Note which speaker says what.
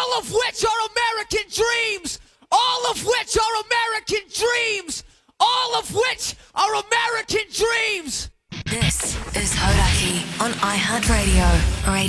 Speaker 1: all of which are American dreams, all of which are American dreams, all of which are American dreams.
Speaker 2: This is Hodaki on iHeartRadio.